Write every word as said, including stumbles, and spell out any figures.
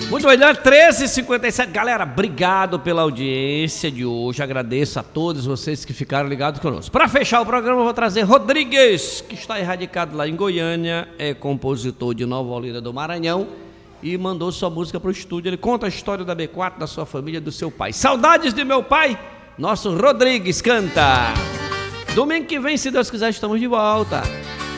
Muito melhor, treze e cinquenta e sete. Galera, obrigado pela audiência de hoje. Agradeço a todos vocês que ficaram ligados conosco. Para fechar o programa, eu vou trazer Rodrigues, que está erradicado lá em Goiânia, é compositor de Nova Olinda do Maranhão e mandou sua música para o estúdio. Ele conta a história da B quatro, da sua família, do seu pai. Saudades de meu pai, nosso Rodrigues canta. Domingo que vem, se Deus quiser, estamos de volta.